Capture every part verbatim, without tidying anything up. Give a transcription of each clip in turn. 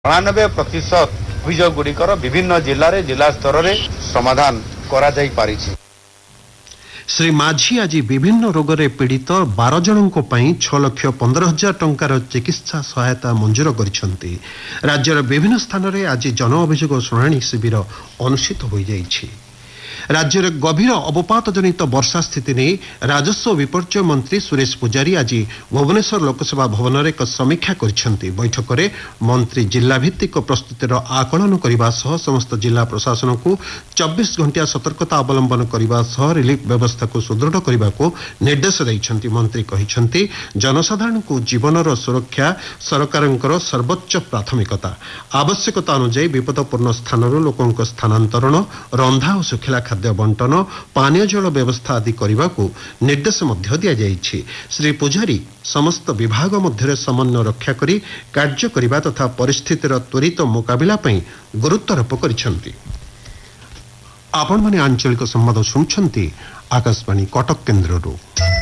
नवानबे प्रतिशत अभियोग गुड़िकर विभिन्न जिले में जिला स्तर में समाधान करा जाई पारिछि। श्री माझी आज विभिन्न रोग में पीड़ित बार जनों छह लक्ष पंद्रह हजार टंकार चिकित्सा सहायता मंजूर करिसेंति। राज्यर विभिन्न स्थान में आज जन अभियोग शुणाणी शिविर अनुष्ठित हो जाइछि। राज्य में गभीर अवपात जनित वर्षा स्थिति नहीं राजस्व विपर्यय मंत्री सुरेश पूजारी आज भुवनेश्वर लोकसभा भवन में एक समीक्षा करिसेंति। बैठक में मंत्री जिला भित्तिक प्रस्तुतिर आकलन करने सह समस्त जिला प्रशासन को चौबीस घंटिया सतर्कता अवलंबन करने सह रिलीफ व्यवस्था को सुदृढ़ करने को निर्देश देइछंति। मंत्री कहिसेंति जनसाधारण को जीवनर सुरक्षा सरकारंकर सर्वोच्च प्राथमिकता। आवश्यकता अनुसार विपदपूर्ण स्थानर लोकों स्थानांतरण रंधा और सुखिला खाद्य बंटन पानीय जल व्यवस्था आदि करने को निर्देश मध्य दिया जाइछि। श्री पुजारी समस्त विभाग मध्य समन्वय रक्षा करी कार्य करने तथा परिस्थितिर त्वरित मुकाबिला पई गुरुत्वारोप करिसेंति। आपण माने आंचलिक संवाद सुनछंती आकाशवाणी कटक केन्द्ररू।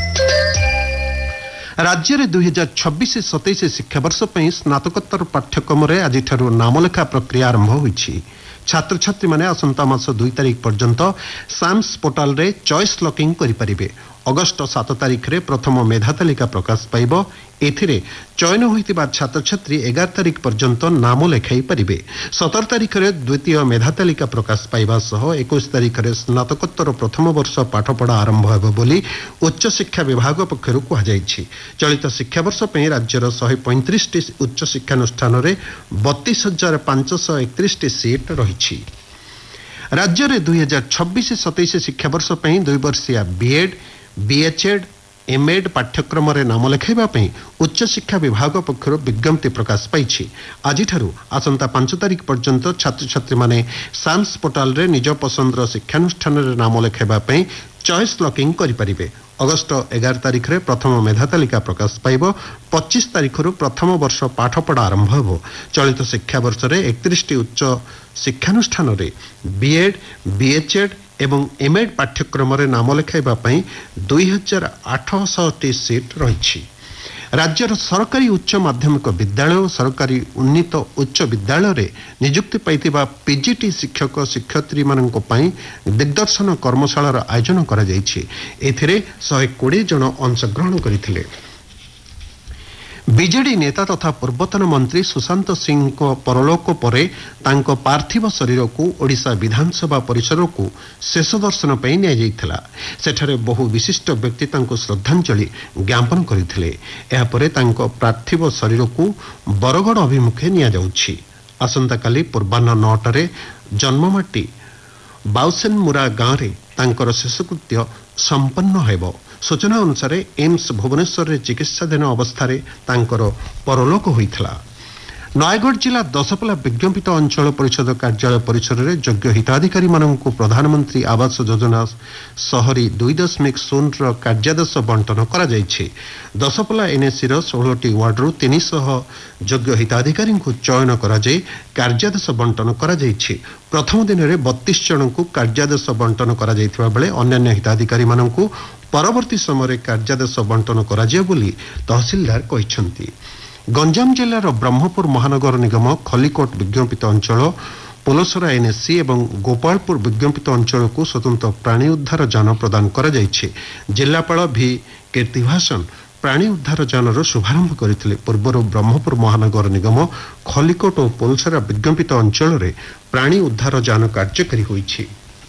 राज्य में दुई हजार छब्बीस सतैश शिक्षावर्ष पर स्नातकोत्तर पाठ्यक्रम में आज नामलेखा प्रक्रिया आरंभ होइछि। छात्र छात्री माने असंता मास दुई तारीख पर्यंत साम्स पोर्टाल रे चॉइस लॉकिंग करि परिबे। अगस्त सात तारीख रे प्रथम मेधा तालिका प्रकाश पाइब। एथिरे चयन होइतिबा छात्र छात्री एगार तारीख पर्यंत नाम लेखाई परिबे। सतर तारीख रे द्वितीय मेधा तालिका प्रकाश पाइबा सह इक्कीस तारीख रे स्नातकोत्तर प्रथम वर्ष पाठपढ़ा आरंभ हेबो बोली उच्च शिक्षा विभाग पक्षरु कहा जाइछि। चलित शिक्षा वर्ष पे राज्यर एक सौ पैंतीस टी उच्च शिक्षानुष्ठान रे बत्तीस हजार पांच सौ एकतीस टी सीट रहिछि। राज्य में दुई हजार छब्बीस सतैश शिक्षा वर्ष पे दुई वर्षिया बीएड बीएचएड एमएड पाठ्यक्रम रे नाम लेखाइबा पई उच्च शिक्षा विभाग पक्षरु विज्ञप्ति प्रकाश पाइछि। आज आसंता पांच तारीख पर्यंत छात्र छात्री माने साम्स पोर्टाल रे निज पसंदर शिक्षानुष्ठान रे नाम लेखाइबा पई चॉइस लॉकिंग करि परिबे। अगस्त एगार तारीख रे प्रथम मेधा तालिका प्रकाश पाइब। पच्चीस तारीख रु प्रथम वर्ष पाठपढ़ा आरंभ हेबो। चलित शिक्षा वर्ष रे एकतीस टी उच्च शिक्षानुष्ठान रे बीएड बीएचएड एवं एमएड पाठ्यक्रम रे नाम लेखाइबा पई दुई हजार आठ सौ टी सीट रहिछि। राज्यर सरकारी उच्च माध्यमिक विद्यालय और सरकारी उन्नीत उच्च विद्यालय रे नियुक्ति पाइतिबा पीजीटी शिक्षक शिक्षयित्री माननको पई दिग्दर्शन कर्मशालार आयोजन करा जाइछि। एथिरे एक सौ बीस जन अंशग्रहण करिथिले। बीजेडी नेता तथा पूर्वतन मंत्री सुशांत सिंह को परलोक परे तांको पार्थिव शरीर को ओडिशा विधानसभा परिसर को शेष दर्शन पे निया जाइथिला। सेठारे बहु विशिष्ट व्यक्ति तांको श्रद्धांजलि ज्ञापन करथिले। एहा परे तांको पार्थिव शरीर को बरगड़ अभिमुखे निया जाउछि। आसंता काली पूर्वाह्न नौटारे जन्ममाटी बाउसेनमुरा गाँव रे तांकर शेषकृत्य संपन्न हेबो। सूचना अनुसार एम्स भुवनेश्वर रे चिकित्साधीन अवस्था तांकर परलोक होइथिला। नयगढ़ जिला दशपल्ला विज्ञापित अंचल परिषद कार्यालय परिसर में योग्य हिताधिकारी माननकु प्रधानमंत्री आवास योजना शहरी दुई दशमिक शून्य कार्यादेश बंटन करा जाइछि। दशपल्ला एनएसी षोलटी वार्डरु तीन सौ योग्य हिताधिकारी को चयन करा जाय कार्यादेश बंटन करा जाइछि। प्रथम दिन में बत्तीस जन को कार्यादेश बंटन करा जाइथिबा बेले अन्य हिताधिकारी माननकु परवर्ती समय कार्यादेश बंटन करा जाय बोली तहसीलदार कहिसंती। गंजाम जिलार ब्रह्मपुर महानगर निगम खलिकोट विज्ञापित अंचल पोलसरा एनएससी एवं गोपालपुर विज्ञापित अंचल को स्वतंत्र प्राणी उद्धार जान प्रदान करा जाइछि। जिलापाल भी कीर्तिभाषण प्राणी उद्धार जानर शुभारंभ करथिले। पूर्व ब्रह्मपुर महानगर निगम खलिकोट और पोलसरा विज्ञापित अंचल रे प्राणी उद्धार जान कार्यकारी होइछि।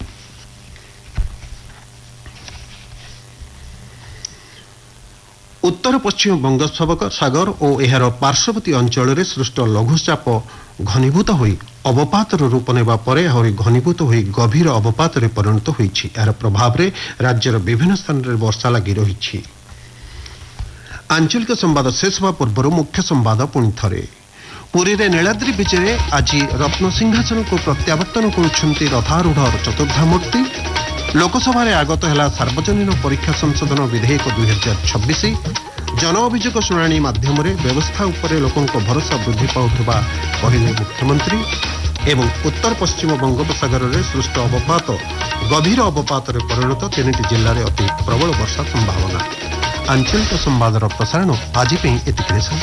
उत्तर पश्चिम बंगोपसागर और एहार पार्श्ववर्ती अंचल में सृष्ट लघुचाप घनीभूत होई अवपातर रूप नेबा परे आहरी घनीभूत होई गभीर अवपात रे परिणत होइछि। एहार प्रभाव रे राज्यर विभिन्न स्थान रे वर्षा लागि रहिछि। आंचलिक संवाद शेष होवा पूर्व मुख्य संवाद पुणी थरे। पुरी रे नीलाद्री बीच रे आज रत्न सिंहासन को प्रत्यावर्तन करुछंती रथारूढ़ चतुर्धा मूर्ति। लोकसभा रे आगत है सार्वजनीन परीक्षा संशोधन विधेयक दुई हजार छब्बीस। जन अभियोग शुणाणी माध्यम व्यवस्था उपरे लोकों भरोसा वृद्धि पाउथबा कहिले मुख्यमंत्री। एवं उत्तर पश्चिम बंगोपसागर रे सृष्ट अवपात गभीर अवपात रे परिणत तीन जिले में अति प्रबल वर्षा संभावना। आंचलिक संवादर प्रसारण आज एतिके।